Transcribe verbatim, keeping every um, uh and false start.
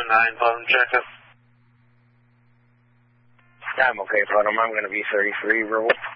nine, bottom check-up. I'm okay, Putnam. I'm going to be thirty-three, verbal.